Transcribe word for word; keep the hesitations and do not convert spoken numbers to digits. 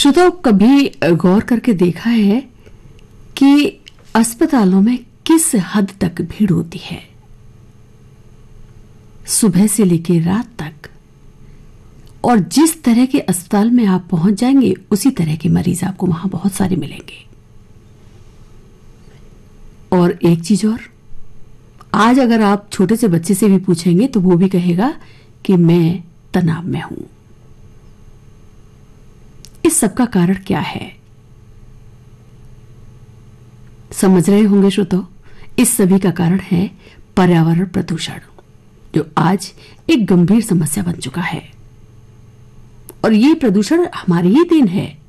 श्रोताओं, कभी गौर करके देखा है कि अस्पतालों में किस हद तक भीड़ होती है? सुबह से लेकर रात तक। और जिस तरह के अस्पताल में आप पहुंच जाएंगे उसी तरह के मरीज आपको वहां बहुत सारे मिलेंगे। और एक चीज और, आज अगर आप छोटे से बच्चे से भी पूछेंगे तो वो भी कहेगा कि मैं तनाव में हूं। इस सब का कारण क्या है? समझ रहे होंगे श्रोताओ, इस सभी का कारण है पर्यावरण प्रदूषण, जो आज एक गंभीर समस्या बन चुका है। और ये प्रदूषण हमारी ही देन है।